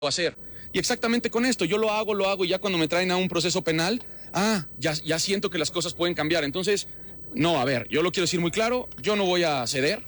hacer. Y exactamente con esto, yo lo hago y ya cuando me traen a un proceso penal, ya siento que las cosas pueden cambiar. Entonces, no, a ver, yo lo quiero decir muy claro, yo no voy a ceder.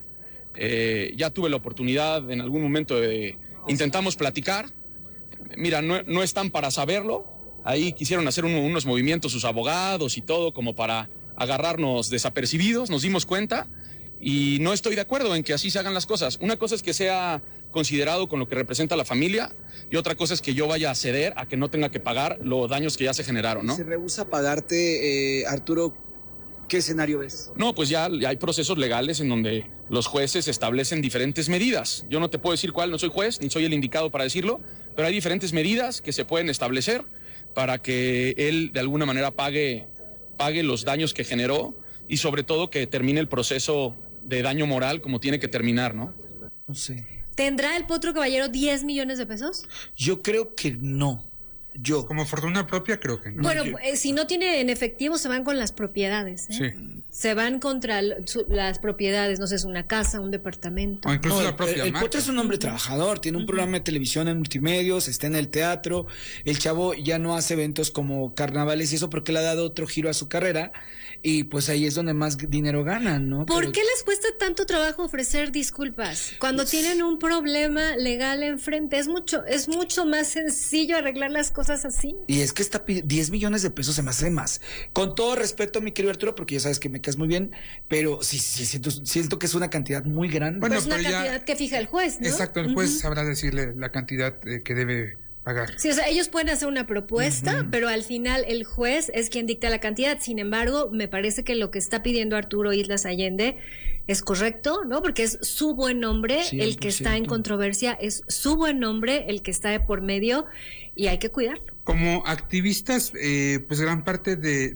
Ya tuve la oportunidad en algún momento intentamos platicar. Mira, no están para saberlo. Ahí quisieron hacer unos movimientos sus abogados y todo como para agarrarnos desapercibidos, nos dimos cuenta y no estoy de acuerdo en que así se hagan las cosas. Una cosa es que sea considerado con lo que representa la familia y otra cosa es que yo vaya a ceder a que no tenga que pagar los daños que ya se generaron, ¿no? ¿Se rehúsa pagarte, Arturo? ¿Qué escenario ves? No, pues ya hay procesos legales en donde los jueces establecen diferentes medidas. Yo no te puedo decir cuál, no soy juez, ni soy el indicado para decirlo, pero hay diferentes medidas que se pueden establecer para que él de alguna manera pague los daños que generó y sobre todo que termine el proceso de daño moral como tiene que terminar, ¿no? No sé. ¿Tendrá el Potro Caballero 10 millones de pesos? Yo creo que no. Yo. Como fortuna propia, creo que no. Bueno, si no tiene en efectivo, se van con las propiedades, ¿eh? Sí. Se van contra las propiedades, no sé, es una casa, un departamento. O incluso No, la propia el marca. Potro es un hombre trabajador, tiene un programa de televisión en multimedios, está en el teatro. El chavo ya no hace eventos como carnavales y eso porque le ha dado otro giro a su carrera y pues ahí es donde más dinero ganan, ¿no? ¿Por qué les cuesta tanto trabajo ofrecer disculpas cuando tienen un problema legal enfrente? Es mucho más sencillo arreglar las cosas así. Y es que 10 millones de pesos se me hace más. Con todo respeto, mi querido Arturo, porque ya sabes que me caes muy bien, pero sí siento que es una cantidad muy grande. Bueno, Pues una pero ya- cantidad que fija el juez, ¿no? Exacto, el juez sabrá decirle la cantidad que debe pagar. Sí, o sea, ellos pueden hacer una propuesta, pero al final el juez es quien dicta la cantidad. Sin embargo, me parece que lo que está pidiendo Arturo Islas Allende es correcto, ¿no? Porque es su buen nombre el que está en 100%. controversia, es su buen nombre el que está de por medio y hay que cuidarlo. Como activistas, pues gran parte de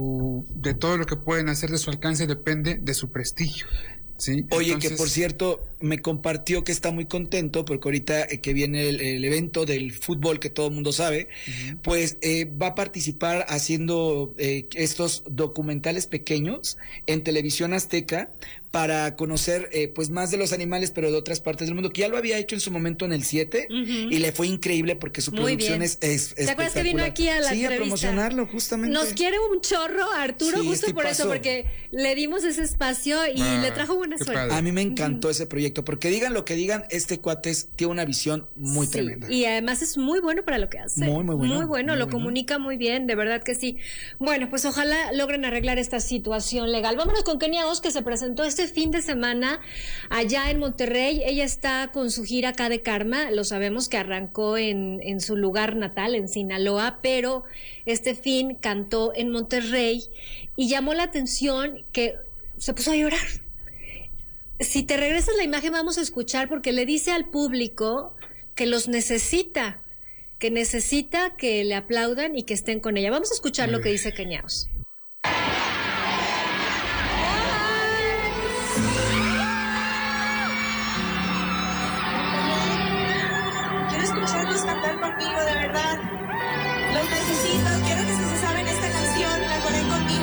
todo lo que pueden hacer de su alcance depende de su prestigio. ¿Sí? Oye, Entonces, que por cierto, me compartió que está muy contento porque ahorita que viene el evento del fútbol que todo el mundo sabe, pues va a participar haciendo estos documentales pequeños en Televisión Azteca para conocer pues más de los animales, pero de otras partes del mundo, que ya lo había hecho en su momento en el 7 y le fue increíble porque su Muy producción bien. es ¿Te acuerdas que vino aquí a la Sí, a entrevista? promocionarlo justamente. Nos quiere un chorro, Arturo, Sí, justo por eso, tipazo. porque le dimos ese espacio y le trajo buena qué suerte. padre. A mí me encantó ese proyecto, porque digan lo que digan, este cuate tiene una visión muy Sí, tremenda. y además es muy bueno para lo que hace. Muy bueno. Muy Muy bueno, lo bueno. comunica muy bien, de verdad que sí. Bueno, pues ojalá logren arreglar esta situación legal. Vámonos con Kenia Os, que se presentó este fin de semana allá en Monterrey. Ella está con su gira acá de Karma, lo sabemos que arrancó en su lugar natal, en Sinaloa, pero este fin cantó en Monterrey y llamó la atención que se puso a llorar. Si te regresas la imagen vamos a escuchar porque le dice al público que los necesita, que necesita que le aplaudan y que estén con ella. Vamos a escuchar lo que dice Kenia Os. Quiero escucharlos cantar conmigo, de verdad. Los necesito. Quiero que si se saben esta canción, la coren conmigo,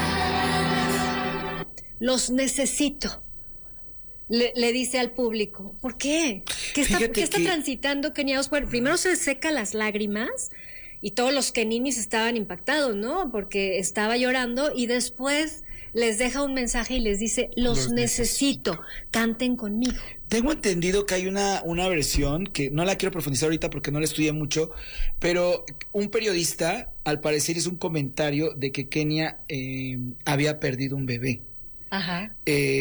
¿ok? Los necesito. Le dice al público. ¿Por qué? ¿Qué está transitando Kenia Os? Bueno, primero se seca las lágrimas y todos los keninis estaban impactados, ¿no? Porque estaba llorando y después les deja un mensaje y les dice, los necesito, canten conmigo. Tengo entendido que hay una versión, que no la quiero profundizar ahorita porque no la estudié mucho, pero un periodista, al parecer, hizo un comentario de que Kenia había perdido un bebé. Ajá.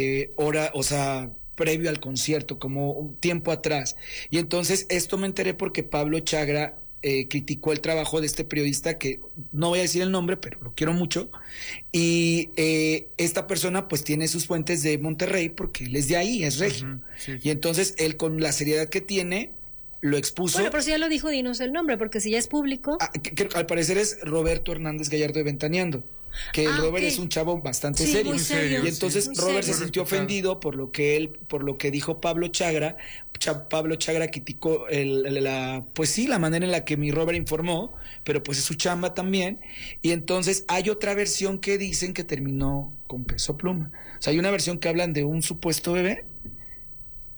Previo al concierto, como un tiempo atrás. Y entonces esto me enteré porque Pablo Chagra criticó el trabajo de este periodista, que no voy a decir el nombre, pero lo quiero mucho. Y esta persona pues tiene sus fuentes de Monterrey porque él es de ahí, es regio. Sí. Y entonces él, con la seriedad que tiene, lo expuso. Bueno, pero si ya lo dijo, dinos el nombre, porque si ya es público. Que al parecer es Roberto Hernández Gallardo de Ventaneando. Que Robert es un chavo bastante Sí, serio. muy serio. Y entonces Muy Robert serio. se sintió ofendido por lo que dijo Pablo Chagra. Pablo Chagra criticó la manera en la que mi Robert informó, pero pues es su chamba también. Y entonces hay otra versión que dicen que terminó con Peso Pluma. O sea, hay una versión que hablan de un supuesto bebé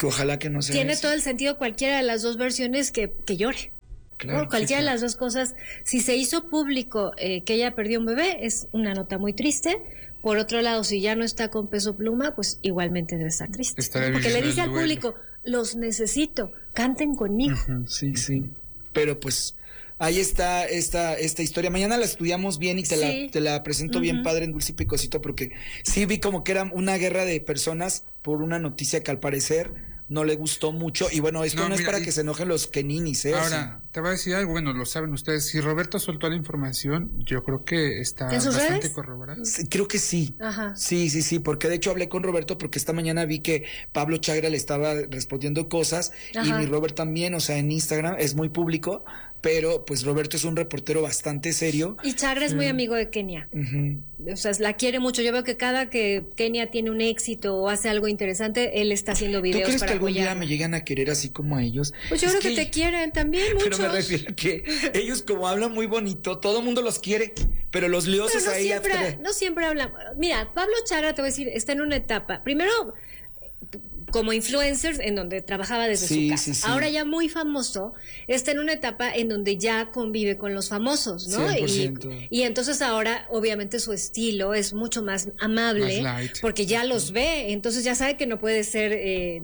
Que ojalá que no sea Tiene eso. todo el sentido cualquiera de las dos versiones que llore. Claro, ¿no? Cualquiera sí, de las dos cosas. Si se hizo público que ella perdió un bebé, es una nota muy triste. Por otro lado, si ya no está con Peso Pluma, pues igualmente debe estar triste. Estará Porque le viviendo dice el al duelo. público, los necesito, canten conmigo. Sí, sí. Pero pues ahí está esta historia. Mañana la estudiamos bien y te la presento bien padre en Dulce y Picosito, porque sí vi como que era una guerra de personas por una noticia que al parecer no le gustó mucho. Y bueno, esto no es para que se enojen los Keninis, ¿eh? Ahora, o sea, te voy a decir algo, bueno, lo saben ustedes. Si Roberto soltó la información, yo creo que está ¿En sus bastante redes? corroborada. sí, creo que sí. Ajá. Sí, porque de hecho hablé con Roberto porque esta mañana vi que Pablo Chagra le estaba respondiendo cosas y Ajá. mi Robert también, o sea, en Instagram es muy público, pero pues Roberto es un reportero bastante serio. Y Chagra es muy amigo de Kenia. Ujú. O sea, la quiere mucho. Yo veo que cada que Kenia tiene un éxito o hace algo interesante, él está haciendo ¿Tú videos crees para que algún día apoyarla. me llegan a querer así como a ellos? Pues yo Es creo que te quieren también mucho. Pero me refiero a que ellos como hablan muy bonito, todo el mundo los quiere, pero los lioses Pero ahí... no siempre hablan. Mira, Pablo Chagra, te voy a decir, está en una etapa. Primero, como influencer, en donde trabajaba desde Sí, su casa. sí, sí. Ahora ya muy famoso, está en una etapa en donde ya convive con los famosos, ¿no? 100%. Y entonces ahora, obviamente, su estilo es mucho más amable, Más light. porque ya los ve, entonces ya sabe que no puede ser,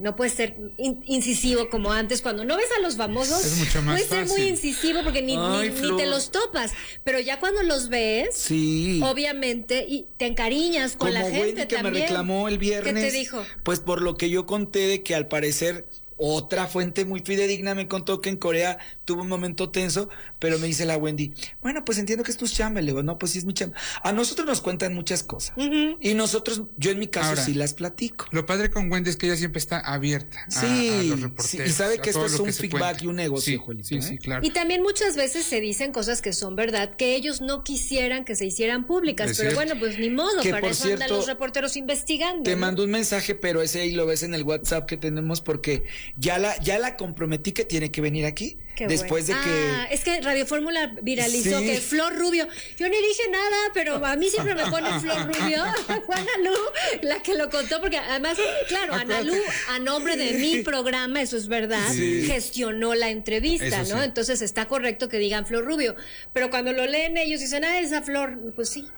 incisivo como antes. Cuando no ves a los famosos, Es mucho más puede ser muy fácil. incisivo porque ni Ay, te Flor. los topas, pero ya cuando los ves, Sí. obviamente, y te encariñas con Como la gente Wendy que también. me reclamó el viernes. ¿Qué te dijo? Pues por lo que yo conté de que al parecer otra fuente muy fidedigna me contó que en Corea tuvo un momento tenso, pero me dice la Wendy, bueno, pues entiendo que es tu chamba. Le digo, no, pues sí es mi chamba. A nosotros nos cuentan muchas cosas. Y nosotros, yo en mi caso Ahora, sí las platico. Lo padre con Wendy es que ella siempre está abierta a Sí, los reporteros. sí, y sabe que a esto todo es lo un que se feedback cuenta. y un negocio, Sí, Juelito, sí, ¿eh? sí, claro. Y también muchas veces se dicen cosas que son verdad, que ellos no quisieran que se hicieran públicas, Es pero cierto. bueno, pues ni modo, Que, para por eso andan cierto, los reporteros investigando. Te ¿no? mando un mensaje, pero ese ahí lo ves en el WhatsApp que tenemos porque ya la comprometí que tiene que venir aquí. Qué después bueno. de que... Es que Radio Fórmula viralizó Sí. que Flor Rubio. Yo ni dije nada, pero a mí siempre me ponen Flor Rubio. Fue Analú la que lo contó, porque además, claro, Analú, a nombre de mi programa, eso es verdad, gestionó la entrevista, Eso ¿no? sí. Entonces está correcto que digan Flor Rubio. Pero cuando lo leen ellos dicen, esa Flor, pues sí.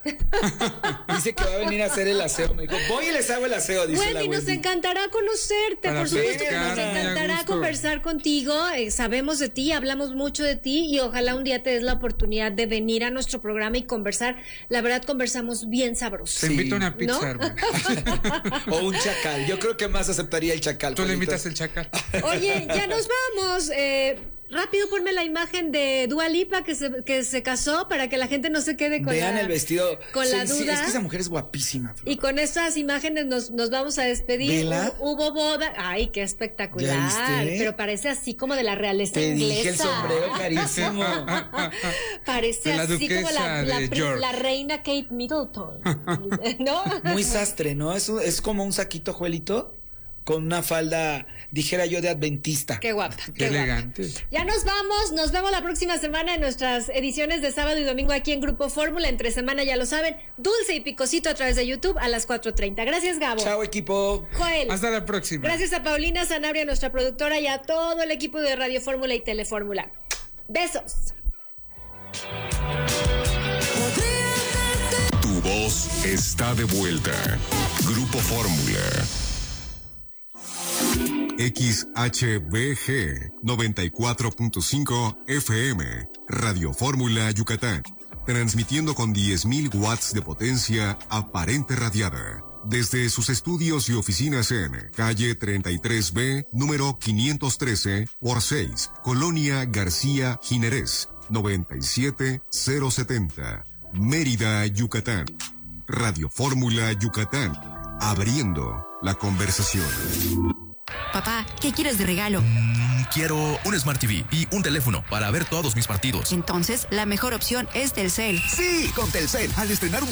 Dice que va a venir a hacer el aseo. Me dijo, voy y les hago el aseo, dice la Wendy, nos Wendy. encantará conocerte, Para por supuesto que nos platicar, muy a encantará gusto. conversar contigo, sabemos de ti, hablamos mucho de ti y ojalá un día te des la oportunidad de venir a nuestro programa y conversar. La verdad, conversamos bien sabroso. Te invito a una pizza, ¿No? hermano. O un chacal. Yo creo que más aceptaría el chacal. Tú le Juanito. invitas el chacal. Oye, ya nos vamos. Rápido ponme la imagen de Dua Lipa que se casó para que la gente no se quede con Vean la, el vestido. con la Sí, duda. es que esa mujer es guapísima, Flor. Y con estas imágenes nos vamos a despedir. ¿Vela? Hubo boda. Ay, qué ¿Ya espectacular. viste? Pero parece así como de la realeza Te inglesa. dije el sombrero carísimo. Parece De la así como duquesa de York. la reina Kate Middleton. ¿No? Muy sastre, ¿no? Es como un saquito, Juelito, con una falda, dijera yo, de adventista. Qué guapa. Qué guapa. elegante. Ya nos vamos. Nos vemos la próxima semana en nuestras ediciones de sábado y domingo aquí en Grupo Fórmula. Entre semana, ya lo saben, Dulce y Picosito a través de YouTube a las 4:30. Gracias, Gabo. Chao, equipo. Joel. Hasta la próxima. Gracias a Paulina Sanabria, nuestra productora, y a todo el equipo de Radio Fórmula y Telefórmula. Besos. Tu voz está de vuelta. Grupo Fórmula. XHBG 94.5 FM, Radio Fórmula Yucatán, transmitiendo con 10.000 watts de potencia aparente radiada. Desde sus estudios y oficinas en calle 33B, número 513 por 6, Colonia García Jiménez, 97070, Mérida, Yucatán. Radio Fórmula Yucatán, abriendo la conversación. Papá, ¿qué quieres de regalo? Quiero un Smart TV y un teléfono para ver todos mis partidos. Entonces, la mejor opción es Telcel. Sí, con Telcel, al estrenar un